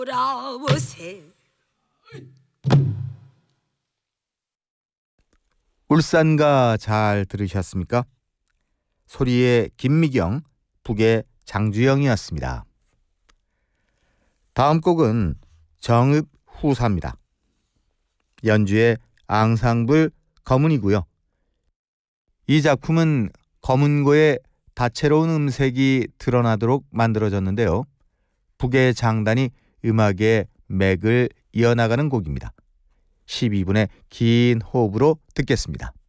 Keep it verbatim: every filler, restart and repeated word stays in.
돌아오세. 울산가 잘 들으셨습니까? 소리의 김미경, 북의 장주영이었습니다. 다음 곡은 정읍 후사입니다. 연주의 앙상블 검은이고요. 이 작품은 검은고의 다채로운 음색이 드러나도록 만들어졌는데요. 북의 장단이 음악의 맥을 이어나가는 곡입니다. 십이 분의 긴 호흡으로 듣겠습니다.